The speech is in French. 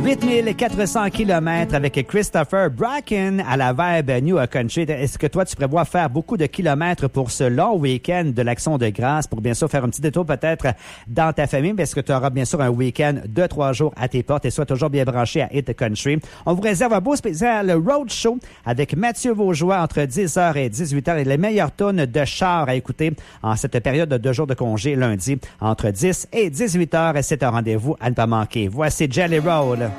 8400 km avec Christopher Bracken à la vibe New Country. Est-ce que toi, tu prévois faire beaucoup de kilomètres pour ce long week-end de l'Action de grâce pour bien sûr faire un petit détour peut-être dans ta famille? Parce que tu auras bien sûr un week-end de 3 jours à tes portes et sois toujours bien branché à Hit Country. On vous réserve un beau spécial Road Show avec Mathieu Vaugeois entre 10h et 18h et les meilleures tonnes de chars à écouter en cette période de 2 jours de congé lundi entre 10 et 18h. Et c'est un rendez-vous à ne pas manquer. Voici Jelly Roll.